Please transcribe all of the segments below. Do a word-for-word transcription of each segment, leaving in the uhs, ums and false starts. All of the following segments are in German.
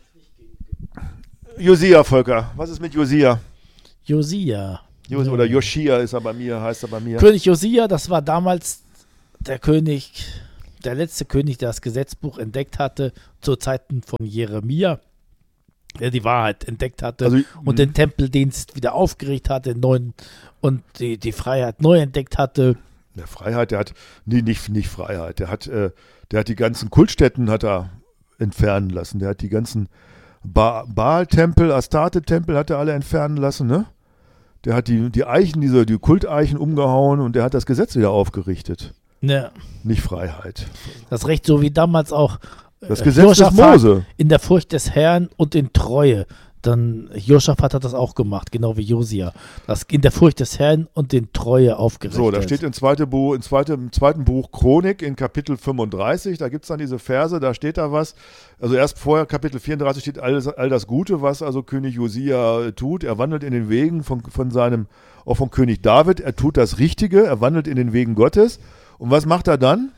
Josia, Volker. Was ist mit Josia? Josia. Jos- Oder Joschia ist er bei mir, heißt er bei mir. König Josia, das war damals der König, der letzte König, der das Gesetzbuch entdeckt hatte, zu Zeiten von Jeremia, der die Wahrheit entdeckt hatte Also, und mh. den Tempeldienst wieder aufgerichtet hatte, den neuen, und die, die Freiheit neu entdeckt hatte. Der Freiheit, der hat, nee, nicht, nicht Freiheit, der hat, äh, der hat die ganzen Kultstätten hat er entfernen lassen. Der hat die ganzen ba- Baal-Tempel, Astarte-Tempel hat er alle entfernen lassen, ne? Der hat die, die Eichen, diese, die Kulteichen umgehauen und der hat das Gesetz wieder aufgerichtet. Ja, Nicht Freiheit. das Recht, so wie damals auch Das äh, Gesetz des Josaphat Mose. in der Furcht des Herrn und in Treue. Dann Josaphat hat das auch gemacht, genau wie Josia. Das in der Furcht des Herrn und in Treue aufgerichtet. So, da steht im, zweite Buch, im, zweite, im zweiten Buch Chronik in Kapitel fünfunddreißig, da gibt es dann diese Verse, da steht da was. Also erst vorher, Kapitel vierunddreißig, steht all das, all das Gute, was also König Josia tut. Er wandelt in den Wegen von, von seinem, auch von König David. Er tut das Richtige, er wandelt in den Wegen Gottes. Und was macht er dann?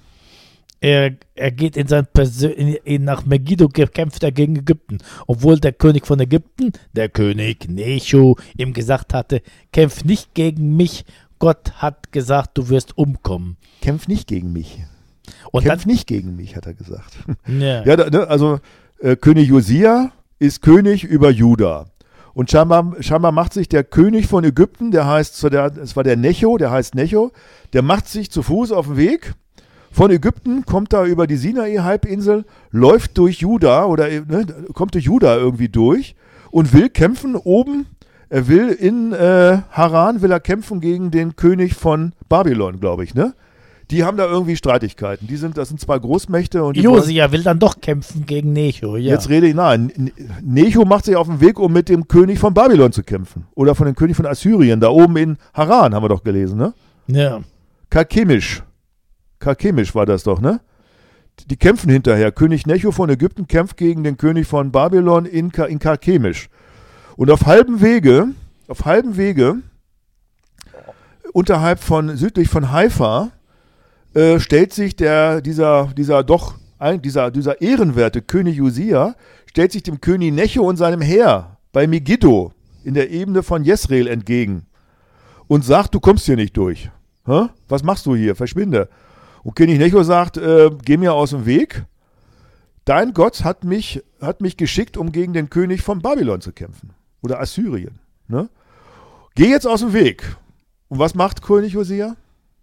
Er, er geht in sein Persö in, in, nach Megiddo, kämpft er gegen Ägypten. Obwohl der König von Ägypten, der König Necho, ihm gesagt hatte, kämpf nicht gegen mich, Gott hat gesagt, du wirst umkommen. Kämpf nicht gegen mich. Und Kämpf nicht gegen mich, hat er gesagt. dann, ja, Ja, da, ne, also äh, König Josia ist König über Juda. Und scheinbar, scheinbar macht sich der König von Ägypten, der heißt, so der, es war der Necho, der heißt Necho, der macht sich zu Fuß auf den Weg. Von Ägypten kommt er über die Sinai-Halbinsel, läuft durch Juda oder ne, kommt durch Juda irgendwie durch und will kämpfen oben. Er will in äh, Haran, will er kämpfen gegen den König von Babylon, glaube ich, ne? Die haben da irgendwie Streitigkeiten. Die sind, das sind zwei Großmächte. Und die wollen, Josia will dann doch kämpfen gegen Necho. Ja. jetzt rede ich, nein, N- Necho macht sich auf den Weg, um mit dem König von Babylon zu kämpfen. Oder von dem König von Assyrien, da oben in Haran, haben wir doch gelesen, ne? ja. Karkemisch. Karkemisch war das doch, ne? Die kämpfen hinterher. König Necho von Ägypten kämpft gegen den König von Babylon in, Ka- in Karkemisch. Und auf halbem Wege, auf halbem Wege, unterhalb von, südlich von Haifa, äh, stellt sich der, dieser, dieser doch, ein, dieser, dieser ehrenwerte König Josia, stellt sich dem König Necho und seinem Heer bei Megiddo in der Ebene von Jesreel entgegen und sagt, du kommst hier nicht durch. Hä? Was machst du hier? Verschwinde. Und König Necho sagt, äh, geh mir aus dem Weg. Dein Gott hat mich, hat mich geschickt, um gegen den König von Babylon zu kämpfen. Oder Assyrien. Ne? Geh jetzt aus dem Weg. Und was macht König Josia?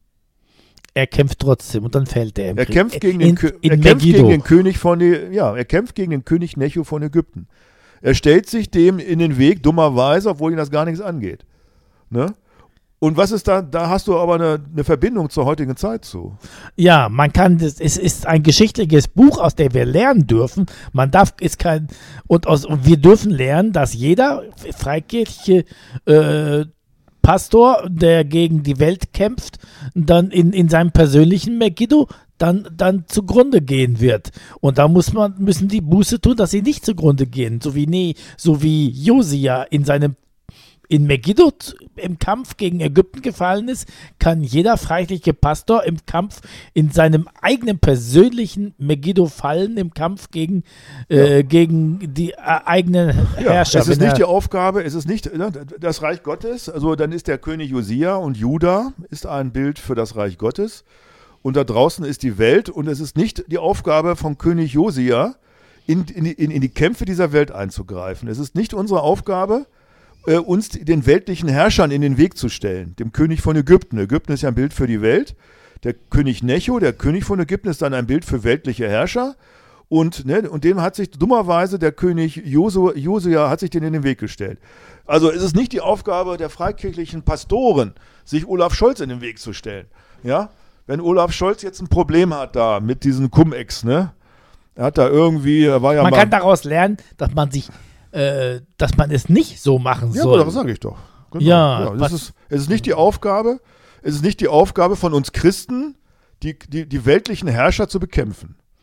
Er kämpft trotzdem und dann fällt er im Er Krieg. kämpft gegen den, in, Kö- in er kämpft Megiddo. gegen den König von der, ja, er kämpft gegen den König Necho von Ägypten. Er stellt sich dem in den Weg, dummerweise, obwohl ihn das gar nichts angeht. Ne? Und was ist da, da hast du aber eine, eine Verbindung zur heutigen Zeit zu. Ja, man kann das, es ist ein geschichtliches Buch, aus dem wir lernen dürfen. Man darf, ist kein, und, aus, und wir dürfen lernen, dass jeder freikirchliche äh, Pastor, der gegen die Welt kämpft, dann in, in seinem persönlichen Megiddo dann, dann zugrunde gehen wird. Und da muss man, müssen die Buße tun, dass sie nicht zugrunde gehen. So wie, nee, so wie Josia in seinem in Megiddo im Kampf gegen Ägypten gefallen ist, kann jeder freiheitliche Pastor im Kampf in seinem eigenen persönlichen Megiddo fallen, im Kampf gegen, äh, Ja. gegen die äh, eigenen Ja, Herrscher. es ist Wenn nicht er- die Aufgabe, es ist nicht ne, das Reich Gottes, also dann ist der König Josia und Juda ist ein Bild für das Reich Gottes und da draußen ist die Welt und es ist nicht die Aufgabe von König Josia, in, in, in, in die Kämpfe dieser Welt einzugreifen. Es ist nicht unsere Aufgabe, äh, uns den weltlichen Herrschern in den Weg zu stellen, dem König von Ägypten. Ägypten ist ja ein Bild für die Welt. Der König Necho, der König von Ägypten, ist dann ein Bild für weltliche Herrscher. Und, ne, und dem hat sich dummerweise der König Josu, Josia hat sich den in den Weg gestellt. Also es ist nicht die Aufgabe der freikirchlichen Pastoren, sich Olaf Scholz in den Weg zu stellen. Ja? Wenn Olaf Scholz jetzt ein Problem hat da mit diesen Cum-Ex, ne? Er hat da irgendwie, er war ja man mal... kann daraus lernen, dass man sich, äh, dass man es nicht so machen Ja, soll. aber das sage ich doch. Genau. Ja, das was- ist, es ist nicht die Aufgabe, es ist nicht die Aufgabe von uns Christen, die, die, die weltlichen Herrscher zu bekämpfen.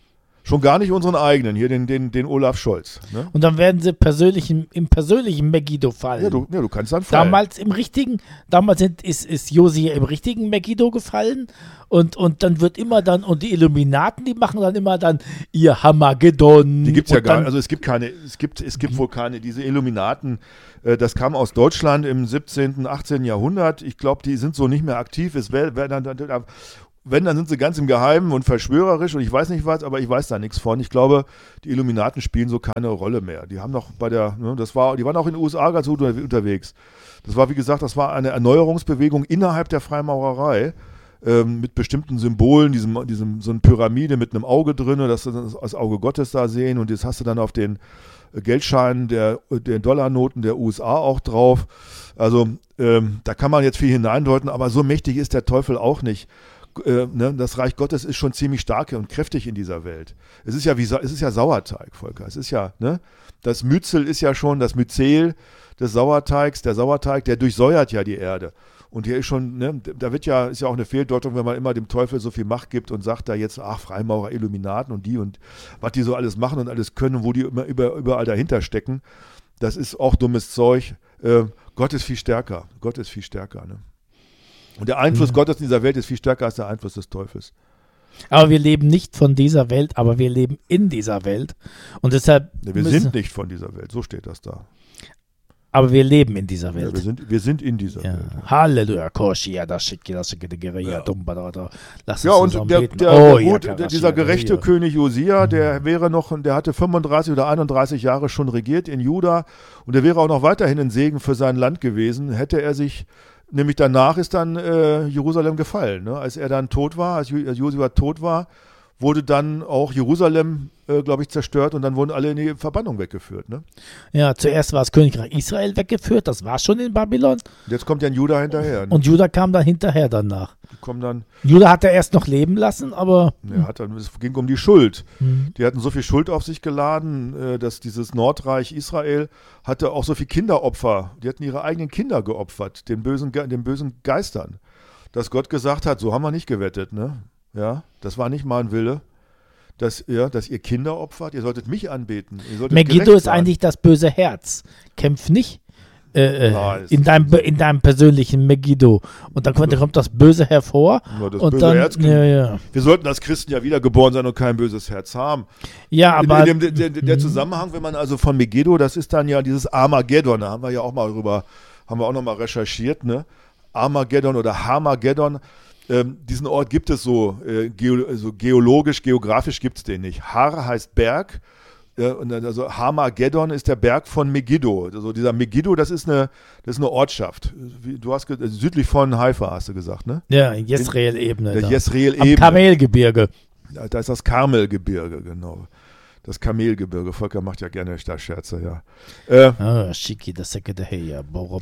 Schon gar nicht unseren eigenen, hier den, den, den Olaf Scholz. Ne? Und dann werden sie persönlich im, im persönlichen Megiddo fallen. Ja, du, ja, du kannst dann fallen. Damals im richtigen, damals sind, ist, ist Josia im richtigen Megiddo gefallen und, und dann wird immer dann, und die Illuminaten, die machen dann immer dann ihr Hamageddon. Die gibt es ja gar dann, nicht, also es gibt keine, es gibt, es gibt wohl keine, diese Illuminaten, äh, das kam aus Deutschland im siebzehnten, achtzehnten Jahrhundert. Ich glaube, die sind so nicht mehr aktiv. Es wär, wär dann, dann, wenn, dann sind sie ganz im Geheimen und verschwörerisch und ich weiß nicht was, aber ich weiß da nichts von. Ich glaube, die Illuminaten spielen so keine Rolle mehr. Die haben noch bei der, ne, das war, die waren auch in den U S A ganz gut unterwegs. Das war, wie gesagt, das war eine Erneuerungsbewegung innerhalb der Freimaurerei ähm, mit bestimmten Symbolen, diesem, diesem, so eine Pyramide mit einem Auge drin, dass sie das, das Auge Gottes da sehen und das hast du dann auf den Geldscheinen der, der Dollarnoten der U S A auch drauf. Also ähm, da kann man jetzt viel hineindeuten, aber so mächtig ist der Teufel auch nicht. Äh, ne, das Reich Gottes ist schon ziemlich stark und kräftig in dieser Welt. Es ist ja wie es ist ja Sauerteig, Volker. Es ist ja, ne, das Myzel ist ja schon das Myzel des Sauerteigs, der Sauerteig, der durchsäuert ja die Erde. Und hier ist schon, ne, da wird ja, ist ja auch eine Fehldeutung, wenn man immer dem Teufel so viel Macht gibt und sagt da jetzt, ach, Freimaurer, Illuminaten und die und was die so alles machen und alles können und wo die immer über, überall dahinter stecken. Das ist auch dummes Zeug. Äh, Gott ist viel stärker. Gott ist viel stärker, ne? Und der Einfluss ja. Gottes in dieser Welt ist viel stärker als der Einfluss des Teufels. Aber wir leben nicht von dieser Welt, aber wir leben in dieser Welt. Und deshalb. Ja, wir sind nicht von dieser Welt, so steht das da. Aber wir leben in dieser Welt. Ja, wir, sind, wir sind in dieser ja. Welt. Halleluja, Koshi, das schicke, das schicke, die Gereja, Dumba, lass Ja, und der, beten. der, oh, der, gut, ja, der dieser gerechte ja. König Josia, der wäre noch, der hatte fünfunddreißig oder einunddreißig Jahre schon regiert in Juda und der wäre auch noch weiterhin ein Segen für sein Land gewesen, hätte er sich, nämlich danach ist dann äh, Jerusalem gefallen. Ne? Als er dann tot war, als Josia tot war, wurde dann auch Jerusalem, äh, glaube ich, zerstört und dann wurden alle in die Verbannung weggeführt. Ne? Ja, zuerst war das Königreich Israel weggeführt, das war schon in Babylon. Jetzt kommt ja ein Juda hinterher. Ne? Und Juda kam dann hinterher danach. Die kommen dann, Juda hat er erst noch leben lassen, aber... Ja, hat dann, es ging um die Schuld. Mhm. Die hatten so viel Schuld auf sich geladen, äh, dass dieses Nordreich Israel hatte auch so viel Kinderopfer. Die hatten ihre eigenen Kinder geopfert, den bösen, den bösen Geistern. Dass Gott gesagt hat, so haben wir nicht gewettet, ne? Ja, das war nicht mein Wille, dass ihr, dass ihr Kinder opfert. Ihr solltet mich anbeten. Ihr solltet Megiddo ist sein. eigentlich das böse Herz. Kämpf nicht äh, Nein, in, deinem, in deinem persönlichen Megiddo. Und dann kommt, dann kommt das Böse hervor. Ja, das und böse dann, Herz ja, ja. Wir sollten als Christen ja wiedergeboren sein und kein böses Herz haben. Ja, aber... In, in dem, der, der Zusammenhang, wenn man also von Megiddo, das ist dann ja dieses Armageddon, da haben wir ja auch mal drüber, haben wir auch noch mal recherchiert, ne? Armageddon oder Hamageddon. Ähm, diesen Ort gibt es so, äh, geo, also geologisch, geografisch gibt es den nicht. Har heißt Berg, äh, und also Hamageddon ist der Berg von Megiddo. Also dieser Megiddo, das ist eine, das ist eine Ortschaft. Wie, du hast also südlich von Haifa, hast du gesagt, ne? Ja, Jezreel-Ebene. Der da. Jezreel-Ebene. Am Kamelgebirge. Da, da ist das Karmelgebirge, genau. Das Kamelgebirge. Volker macht ja gerne da Scherze, ja. Äh, ah, Shiki, das Säcke der Heya.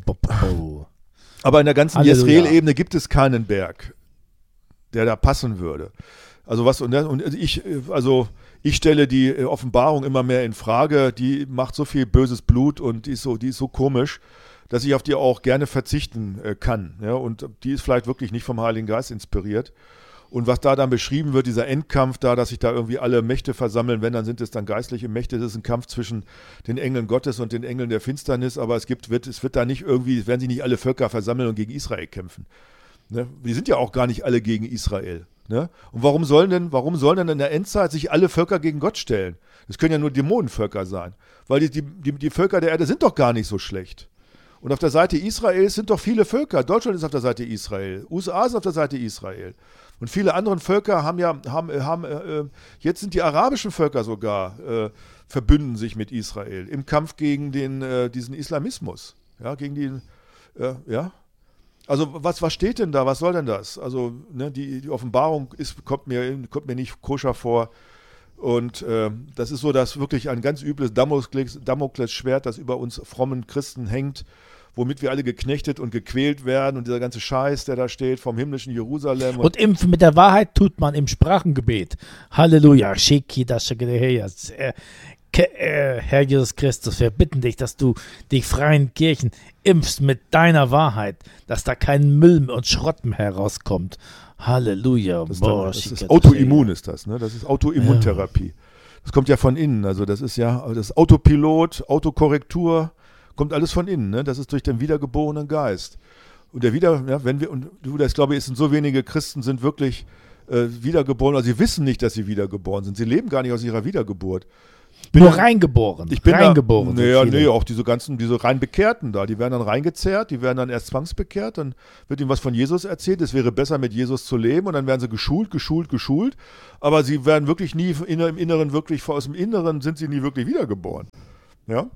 Aber in der ganzen Halleluja. Jezreel-Ebene gibt es keinen Berg, der da passen würde. Also was und, und ich also ich stelle die Offenbarung immer mehr in Frage, die macht so viel böses Blut und die ist so die ist so komisch, dass ich auf die auch gerne verzichten äh, kann, ja, und die ist vielleicht wirklich nicht vom Heiligen Geist inspiriert. Und was da dann beschrieben wird, dieser Endkampf da, dass sich da irgendwie alle Mächte versammeln, wenn, dann sind es dann geistliche Mächte. Das ist ein Kampf zwischen den Engeln Gottes und den Engeln der Finsternis, aber es gibt, wird, es wird da nicht irgendwie, es werden sich nicht alle Völker versammeln und gegen Israel kämpfen. Ne? Die sind ja auch gar nicht alle gegen Israel. Ne? Und warum sollen denn, warum sollen denn in der Endzeit sich alle Völker gegen Gott stellen? Das können ja nur Dämonenvölker sein, weil die, die, die, die Völker der Erde sind doch gar nicht so schlecht. Und auf der Seite Israels sind doch viele Völker. Deutschland ist auf der Seite Israel, U S A ist auf der Seite Israel. Und viele andere Völker haben ja, haben, haben äh, jetzt sind die arabischen Völker sogar, äh, verbünden sich mit Israel im Kampf gegen den, äh, diesen Islamismus. Ja, gegen die, äh, ja. Also was, was steht denn da? Was soll denn das? Also ne, die, die Offenbarung ist, kommt, mir, kommt mir nicht koscher vor. Und äh, das ist so, dass wirklich ein ganz übles Damokles, Damoklesschwert, das über uns frommen Christen hängt, womit wir alle geknechtet und gequält werden und dieser ganze Scheiß, der da steht, vom himmlischen Jerusalem. Und, und im, mit der Wahrheit tut man im Sprachengebet. Halleluja. Shiki, das Herr Jesus Christus, wir bitten dich, dass du die freien Kirchen impfst mit deiner Wahrheit, dass da kein Müll und Schrott mehr herauskommt. Halleluja. das, Boah, dann, das ist Autoimmun ist das, ne? Das ist Autoimmuntherapie. Das kommt ja von innen. Also das ist ja das Autopilot, Autokorrektur, kommt alles von innen. Ne? Das ist durch den wiedergeborenen Geist. Und der wieder, ja, wenn wir, und du, das glaube ich, es sind so wenige Christen, sind wirklich äh, wiedergeboren, also sie wissen nicht, dass sie wiedergeboren sind. Sie leben gar nicht aus ihrer Wiedergeburt. Bin Nur reingeboren. Ich bin reingeboren. Da, naja, nee, auch diese ganzen, diese rein Bekehrten da, die werden dann reingezerrt, die werden dann erst zwangsbekehrt, dann wird ihnen was von Jesus erzählt, es wäre besser mit Jesus zu leben und dann werden sie geschult, geschult, geschult, aber sie werden wirklich nie im Inneren wirklich, aus dem Inneren sind sie nie wirklich wiedergeboren. Ja?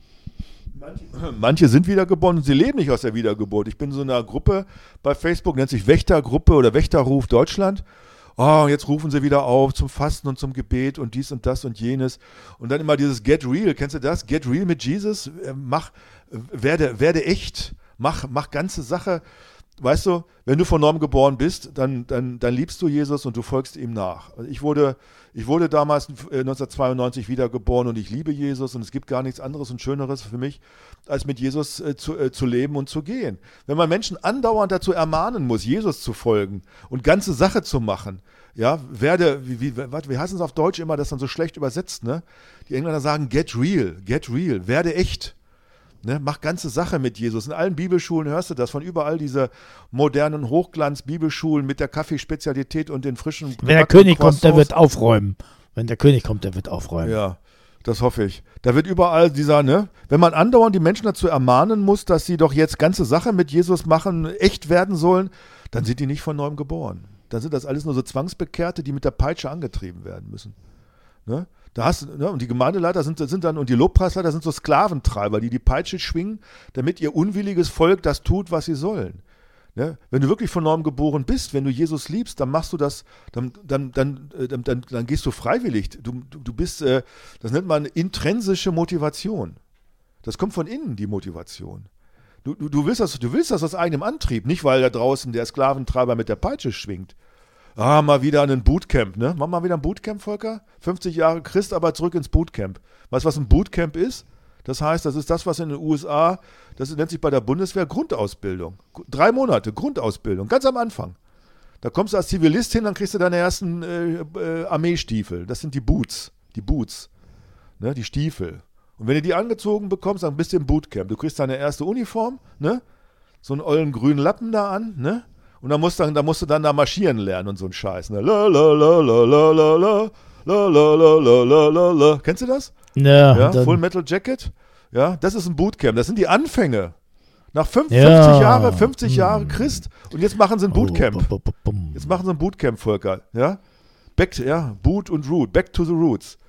Manche, manche sind wiedergeboren und sie leben nicht aus der Wiedergeburt. Ich bin in so einer Gruppe bei Facebook, nennt sich Wächtergruppe oder Wächterruf Deutschland. Oh, jetzt rufen sie wieder auf zum Fasten und zum Gebet und dies und das und jenes. Und dann immer dieses Get Real. Kennst du das? Get Real mit Jesus. Mach, werde, werde echt. Mach, mach ganze Sache. Weißt du, wenn du von neuem geboren bist, dann, dann, dann liebst du Jesus und du folgst ihm nach. Also ich wurde, ich wurde damals neunzehnhundertzweiundneunzig wiedergeboren und ich liebe Jesus und es gibt gar nichts anderes und Schöneres für mich, als mit Jesus äh, zu, äh, zu leben und zu gehen. Wenn man Menschen andauernd dazu ermahnen muss, Jesus zu folgen und ganze Sache zu machen, ja, werde, wie, wie, wie, wie heißt es auf Deutsch immer, das dann so schlecht übersetzt, ne? Die Engländer sagen, get real, get real, werde echt. Ne, mach ganze Sache mit Jesus. In allen Bibelschulen hörst du das, von überall diese modernen Hochglanz-Bibelschulen mit der Kaffeespezialität und den frischen Wenn der König kommt, der wird aufräumen. Wenn der König kommt, der wird aufräumen. Ja, das hoffe ich. Da wird überall dieser, ne, wenn man andauernd die Menschen dazu ermahnen muss, dass sie doch jetzt ganze Sache mit Jesus machen, echt werden sollen, dann sind die nicht von neuem geboren. Dann sind das alles nur so Zwangsbekehrte, die mit der Peitsche angetrieben werden müssen. Ne? Da hast, ne, und die Gemeindeleiter sind, sind dann, und die Lobpreisleiter sind so Sklaventreiber, die die Peitsche schwingen, damit ihr unwilliges Volk das tut, was sie sollen. Ne? Wenn du wirklich von neuem geboren bist, wenn du Jesus liebst, dann machst du das, dann, dann, dann, dann, dann, dann gehst du freiwillig. Du, du, du bist, äh, das nennt man intrinsische Motivation. Das kommt von innen, die Motivation. Du, du, du, willst das, du willst das aus eigenem Antrieb, nicht weil da draußen der Sklaventreiber mit der Peitsche schwingt. Ah, mal wieder ein Bootcamp, ne? Mach mal wieder ein Bootcamp, Volker. fünfzig Jahre Christ, aber zurück ins Bootcamp. Weißt du, was ein Bootcamp ist? Das heißt, das ist das, was in den U S A, das nennt sich bei der Bundeswehr Grundausbildung. Drei Monate Grundausbildung, ganz am Anfang. Da kommst du als Zivilist hin, dann kriegst du deine ersten äh, äh, Armeestiefel. Das sind die Boots, die Boots, ne? Die Stiefel. Und wenn du die angezogen bekommst, dann bist du im Bootcamp. Du kriegst deine erste Uniform, ne? So einen ollen grünen Lappen da an, ne? Und dann musst, dann, dann musst du dann da marschieren lernen und so ein Scheiß. Ne? La, la, la, la, la, la, la, la, la, la, la, la, la. Kennst du das? Ja. Ja, Full Metal Jacket. Ja, das ist ein Bootcamp. Das sind die Anfänge. Nach fünf, ja. fünfzig Jahre, fünfzig Jahre Christ und jetzt machen sie ein Bootcamp. Jetzt machen sie ein Bootcamp, Volker. Ja? Back, ja, Boot und Root. Back to the Roots.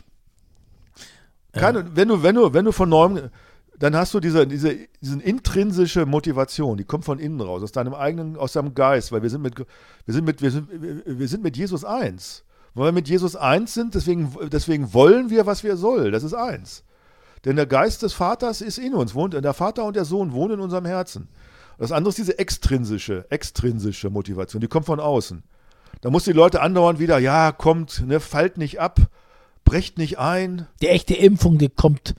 Keine, ja. wenn, du, wenn, du, wenn du von neuem... Dann hast du diese, diese, diese intrinsische Motivation, die kommt von innen raus, aus deinem eigenen, aus deinem Geist, weil wir sind mit, wir sind mit, wir sind, wir sind mit Jesus eins. Weil wir mit Jesus eins sind, deswegen, deswegen wollen wir, was wir sollen. Das ist eins. Denn der Geist des Vaters ist in uns, wohnt, der Vater und der Sohn wohnen in unserem Herzen. Das andere ist diese extrinsische, extrinsische Motivation, die kommt von außen. Da musst du die Leute andauernd wieder, ja, kommt, ne, fallt nicht ab, brecht nicht ein. Die echte Impfung, die kommt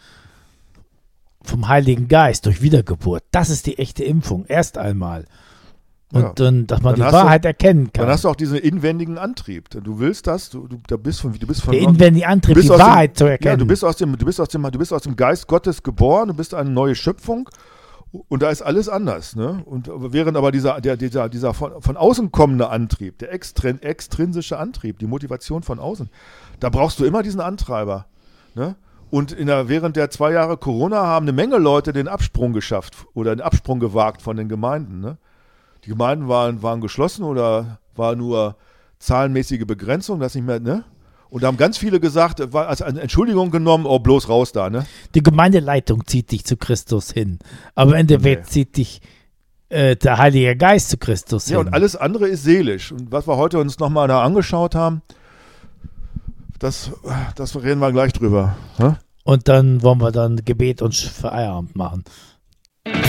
vom Heiligen Geist durch Wiedergeburt. Das ist die echte Impfung, erst einmal. Und ja. dann, dass man dann die Wahrheit du, erkennen kann. Dann hast du auch diesen inwendigen Antrieb. Du willst das, du, du, da bist von, du bist von der inwendige Antrieb, die Wahrheit dem, zu erkennen. Ja, du bist aus dem, du bist aus dem, du bist aus dem Geist Gottes geboren, du bist eine neue Schöpfung und da ist alles anders. Ne? Und während aber dieser, der, dieser, dieser von, von außen kommende Antrieb, der extrin, extrinsische Antrieb, die Motivation von außen, da brauchst du immer diesen Antreiber. Ne? Und in der, während der zwei Jahre Corona haben eine Menge Leute den Absprung geschafft oder den Absprung gewagt von den Gemeinden. Ne? Die Gemeinden waren, waren geschlossen oder war nur zahlenmäßige Begrenzung, das nicht mehr, ne? Und da haben ganz viele gesagt, war als eine Entschuldigung genommen, oh, bloß raus da, ne? Die Gemeindeleitung zieht dich zu Christus hin. Aber im Endeffekt nee. zieht dich äh, der Heilige Geist zu Christus ja, hin. Ja, und alles andere ist seelisch. Und was wir heute uns nochmal da angeschaut haben, das, das reden wir gleich drüber. Hm? Und dann wollen wir dann Gebet und Feierabend machen.